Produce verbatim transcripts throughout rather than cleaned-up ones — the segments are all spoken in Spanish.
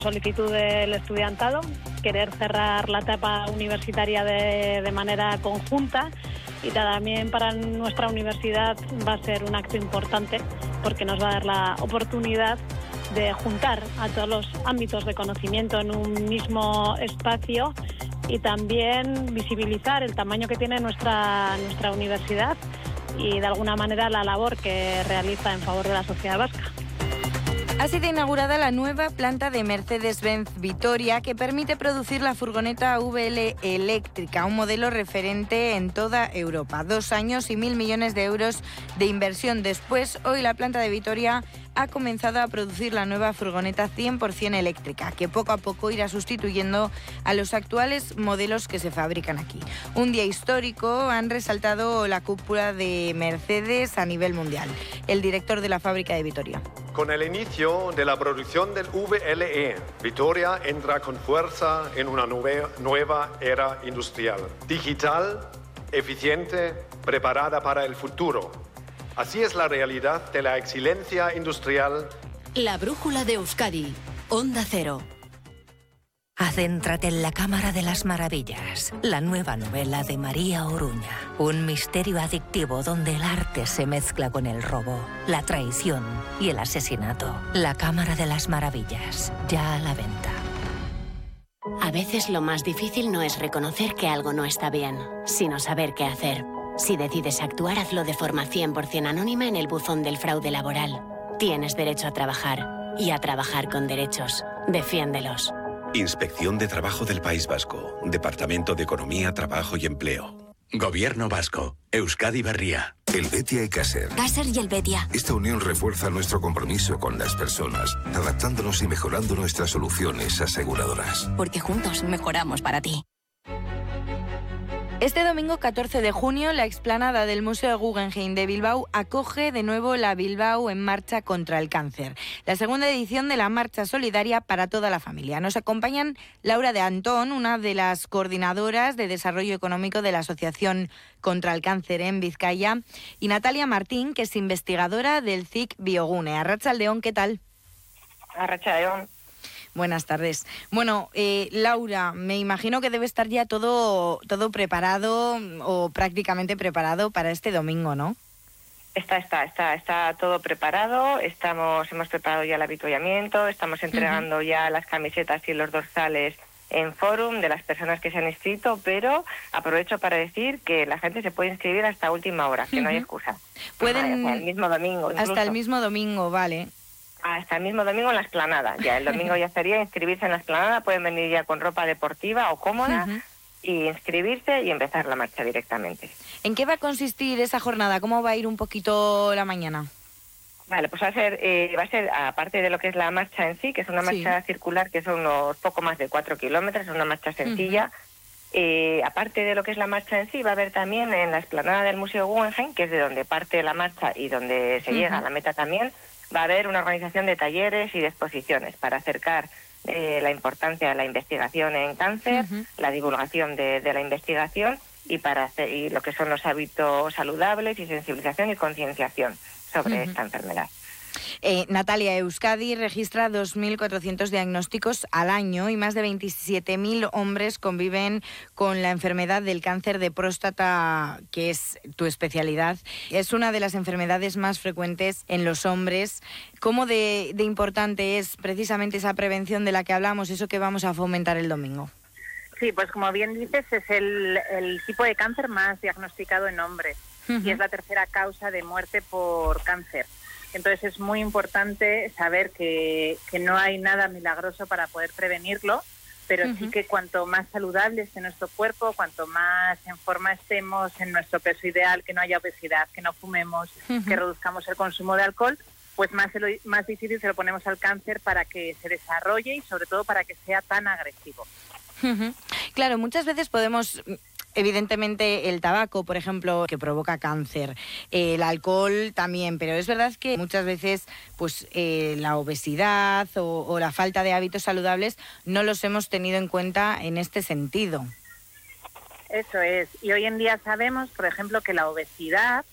Solicitud del estudiantado, querer cerrar la etapa universitaria de, de manera conjunta, y también para nuestra universidad va a ser un acto importante porque nos va a dar la oportunidad de juntar a todos los ámbitos de conocimiento en un mismo espacio y también visibilizar el tamaño que tiene nuestra, nuestra universidad y de alguna manera la labor que realiza en favor de la sociedad vasca. Ha sido inaugurada la nueva planta de Mercedes-Benz Vitoria, que permite producir la furgoneta V L eléctrica, un modelo referente en toda Europa. Dos años y mil millones de euros de inversión después, hoy la planta de Vitoria ha comenzado a producir la nueva furgoneta cien por ciento eléctrica, que poco a poco irá sustituyendo a los actuales modelos que se fabrican aquí. Un día histórico, han resaltado la cúpula de Mercedes a nivel mundial. El director de la fábrica de Vitoria. Con el inicio de la producción del V L E, Vitoria entra con fuerza en una nueva, nueva era industrial, digital, eficiente, preparada para el futuro. Así es la realidad de la excelencia industrial. La brújula de Euskadi, Onda Cero. Adéntrate en la Cámara de las Maravillas, la nueva novela de María Oruña. Un misterio adictivo donde el arte se mezcla con el robo, la traición y el asesinato. La Cámara de las Maravillas, ya a la venta. A veces lo más difícil no es reconocer que algo no está bien, sino saber qué hacer. Si decides actuar, hazlo de forma cien por ciento anónima en el buzón del fraude laboral. Tienes derecho a trabajar y a trabajar con derechos. Defiéndelos. Inspección de Trabajo del País Vasco. Departamento de Economía, Trabajo y Empleo. Gobierno Vasco. Euskadi Berria. Helvetia y Caser. Caser y Helvetia. Esta unión refuerza nuestro compromiso con las personas, adaptándonos y mejorando nuestras soluciones aseguradoras. Porque juntos mejoramos para ti. Este domingo catorce de junio, la explanada del Museo Guggenheim de Bilbao acoge de nuevo la Bilbao en Marcha contra el Cáncer, la segunda edición de la marcha solidaria para toda la familia. Nos acompañan Laura de Antón, una de las coordinadoras de desarrollo económico de la Asociación contra el Cáncer en Vizcaya, y Natalia Martín, que es investigadora del C I C Biogune. Arratsaldeon, ¿qué tal? Arratsaldeon. Buenas tardes. Bueno, eh, Laura, me imagino que debe estar ya todo, todo preparado o prácticamente preparado para este domingo, ¿no? Está, está, está, está todo preparado. Estamos, hemos preparado ya el avituallamiento, estamos entregando uh-huh. ya las camisetas y los dorsales en Forum de las personas que se han inscrito, pero aprovecho para decir que la gente se puede inscribir hasta última hora, que uh-huh. no hay excusa. Pueden hasta el mismo domingo. Incluso. Hasta el mismo domingo, vale. Hasta el mismo domingo en la explanada. Ya el domingo ya estaría inscribirse en la explanada. Pueden venir ya con ropa deportiva o cómoda uh-huh. y inscribirse y empezar la marcha directamente. ¿En qué va a consistir esa jornada? ¿Cómo va a ir un poquito la mañana? Vale, pues va a ser, eh, va a ser aparte de lo que es la marcha en sí, que es una marcha sí. circular, que son unos poco más de cuatro kilómetros, es una marcha sencilla. Uh-huh. Eh, aparte de lo que es la marcha en sí, va a haber también en la explanada del Museo Guggenheim, que es de donde parte la marcha y donde se uh-huh. llega a la meta también. Va a haber una organización de talleres y de exposiciones para acercar eh, la importancia de la investigación en cáncer, uh-huh. la divulgación de, de la investigación y para hacer, y lo que son los hábitos saludables y sensibilización y concienciación sobre uh-huh. esta enfermedad. Eh, Natalia, Euskadi registra dos mil cuatrocientos diagnósticos al año y más de veintisiete mil hombres conviven con la enfermedad del cáncer de próstata, que es tu especialidad. Es una de las enfermedades más frecuentes en los hombres. ¿Cómo de, de importante es precisamente esa prevención de la que hablamos, eso que vamos a fomentar el domingo? Sí, pues como bien dices, es el, el tipo de cáncer más diagnosticado en hombres uh-huh. y es la tercera causa de muerte por cáncer. Entonces es muy importante saber que, que no hay nada milagroso para poder prevenirlo, pero uh-huh. sí que cuanto más saludable esté nuestro cuerpo, cuanto más en forma estemos, en nuestro peso ideal, que no haya obesidad, que no fumemos, uh-huh. que reduzcamos el consumo de alcohol, pues más, se lo, más difícil se lo ponemos al cáncer para que se desarrolle y sobre todo para que sea tan agresivo. Uh-huh. Claro, muchas veces podemos... Evidentemente el tabaco, por ejemplo, que provoca cáncer, eh, el alcohol también, pero es verdad que muchas veces pues eh, la obesidad o, o la falta de hábitos saludables no los hemos tenido en cuenta en este sentido. Eso es, y hoy en día sabemos, por ejemplo, que la obesidad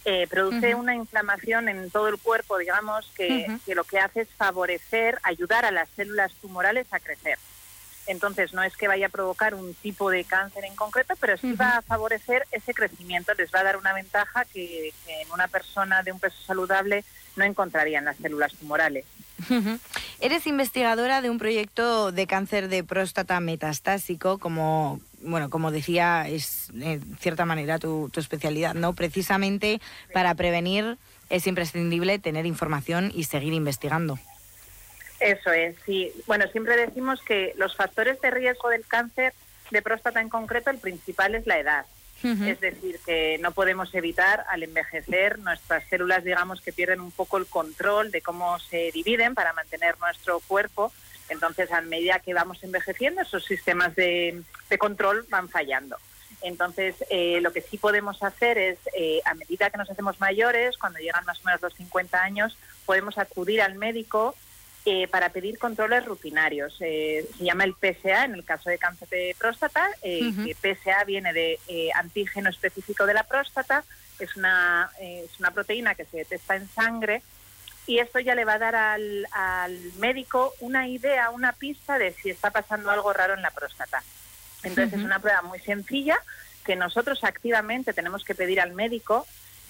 eh, produce uh-huh. una inflamación en todo el cuerpo, digamos, que, uh-huh. que lo que hace es favorecer, ayudar a las células tumorales a crecer. Entonces, no es que vaya a provocar un tipo de cáncer en concreto, pero sí uh-huh. va a favorecer ese crecimiento, les va a dar una ventaja que, que en una persona de un peso saludable no encontrarían las células tumorales. Uh-huh. Eres investigadora de un proyecto de cáncer de próstata metastásico, como bueno, como decía, es en cierta manera tu, tu especialidad, ¿no? Precisamente para prevenir es imprescindible tener información y seguir investigando. Eso es, sí. Bueno, siempre decimos que los factores de riesgo del cáncer de próstata en concreto, el principal es la edad. Uh-huh. Es decir, que no podemos evitar al envejecer nuestras células, digamos, que pierden un poco el control de cómo se dividen para mantener nuestro cuerpo. Entonces, a medida que vamos envejeciendo, esos sistemas de, de control van fallando. Entonces, eh, lo que sí podemos hacer es, eh, a medida que nos hacemos mayores, cuando llegan más o menos los cincuenta años, podemos acudir al médico Eh, para pedir controles rutinarios. Eh, se llama el P S A en el caso de cáncer de próstata, eh, uh-huh. que P S A viene de eh, antígeno específico de la próstata, es una, eh, es una proteína que se detecta en sangre, y esto ya le va a dar al, al médico una idea, una pista de si está pasando algo raro en la próstata. Entonces uh-huh. es una prueba muy sencilla que nosotros activamente tenemos que pedir al médico.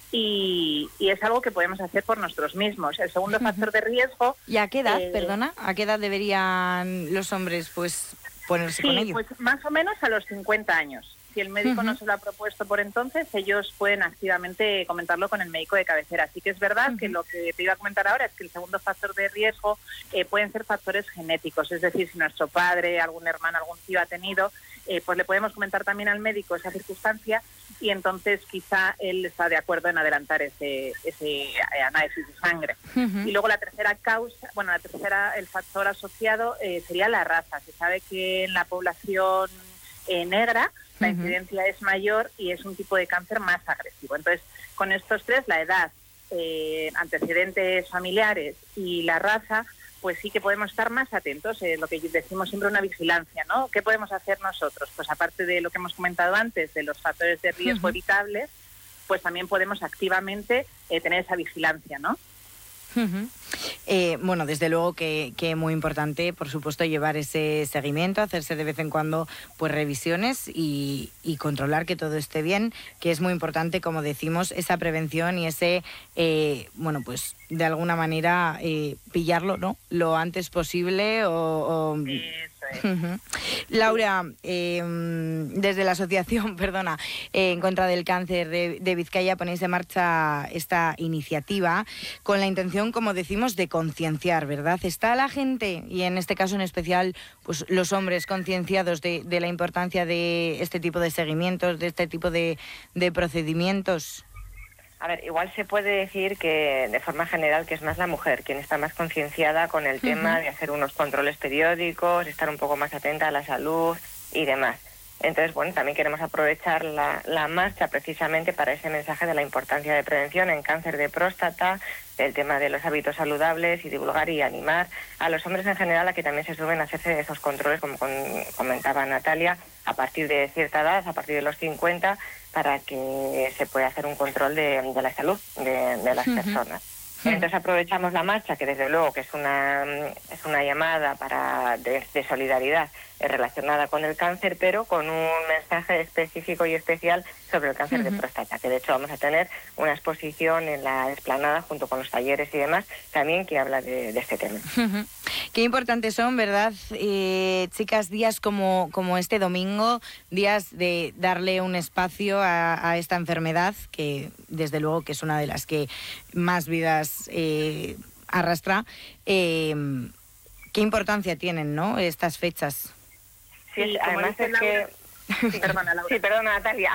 Y, y es algo que podemos hacer por nosotros mismos. El segundo factor de riesgo... ¿Y a qué edad, eh, perdona? ¿A qué edad deberían los hombres pues ponerse sí, con ello? Pues más o menos a los cincuenta años. Si el médico uh-huh. no se lo ha propuesto por entonces, ellos pueden activamente comentarlo con el médico de cabecera. Así que es verdad uh-huh. que lo que te iba a comentar ahora es que el segundo factor de riesgo eh, pueden ser factores genéticos. Es decir, si nuestro padre, algún hermano, algún tío ha tenido, eh, pues le podemos comentar también al médico esa circunstancia, y entonces quizá él está de acuerdo en adelantar ese, ese análisis de sangre. Uh-huh. Y luego la tercera causa, bueno, la tercera, el factor asociado eh, sería la raza. Se sabe que en la población eh, negra la uh-huh. incidencia es mayor y es un tipo de cáncer más agresivo. Entonces, con estos tres, la edad, eh, antecedentes familiares y la raza, pues sí que podemos estar más atentos, eh, lo que decimos siempre, una vigilancia, ¿no? ¿Qué podemos hacer nosotros? Pues aparte de lo que hemos comentado antes, de los factores de riesgo uh-huh. evitables, pues también podemos activamente eh, tener esa vigilancia, ¿no? Uh-huh. Eh, bueno, desde luego que, que muy importante, por supuesto, llevar ese seguimiento, hacerse de vez en cuando pues revisiones y, y controlar que todo esté bien, que es muy importante, como decimos, esa prevención y ese, eh, bueno, pues de alguna manera eh, pillarlo, ¿no? Lo antes posible o... o... Eso es. Uh-huh. Laura, eh, desde la asociación, perdona, eh, en contra del cáncer de, de Vizcaya ponéis en marcha esta iniciativa con la intención, como decimos, de concienciar, ¿verdad? ¿Está la gente, y en este caso en especial pues los hombres, concienciados de, de la importancia de este tipo de seguimientos, de este tipo de, de procedimientos? A ver, igual se puede decir que de forma general que es más la mujer quien está más concienciada con el uh-huh. tema de hacer unos controles periódicos, estar un poco más atenta a la salud y demás. Entonces, bueno, también queremos aprovechar la, la marcha precisamente para ese mensaje de la importancia de prevención en cáncer de próstata, el tema de los hábitos saludables y divulgar y animar a los hombres en general a que también se suben a hacerse esos controles, como con, comentaba Natalia, a partir de cierta edad, a partir de los cincuenta, para que se pueda hacer un control de, de la salud de, de las uh-huh. personas. Entonces aprovechamos la marcha, que desde luego que es una es una llamada para de, de solidaridad relacionada con el cáncer, pero con un mensaje específico y especial sobre el cáncer uh-huh. de próstata, que de hecho vamos a tener una exposición en la explanada junto con los talleres y demás, también que habla de, de este tema. Uh-huh. Qué importantes son, ¿verdad? Eh, chicas, días como, como este domingo, días de darle un espacio a, a esta enfermedad, que desde luego que es una de las que más vidas eh, arrastra. Eh, ¿Qué importancia tienen, no, estas fechas? Sí, sí, además es que... Sí, perdona, Laura. Sí, perdona, Natalia.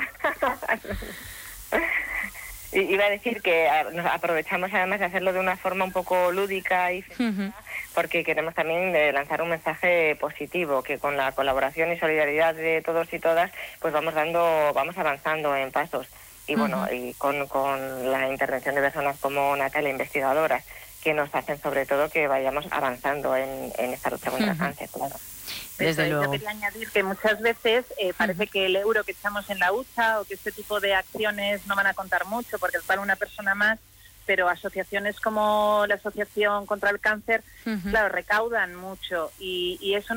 Iba a decir que nos aprovechamos además de hacerlo de una forma un poco lúdica y festiva, uh-huh. porque queremos también lanzar un mensaje positivo, que con la colaboración y solidaridad de todos y todas, pues vamos dando, vamos avanzando en pasos. Y bueno, uh-huh. y con, con la intervención de personas como Natalia, investigadoras, que nos hacen sobre todo que vayamos avanzando en, en esta lucha contra el uh-huh. cáncer, claro. Desde Eso, luego. Yo quería añadir que muchas veces eh, parece uh-huh. que el euro que echamos en la hucha o que este tipo de acciones no van a contar mucho porque es para una persona más, pero asociaciones como la Asociación contra el Cáncer, uh-huh. claro, recaudan mucho y, y eso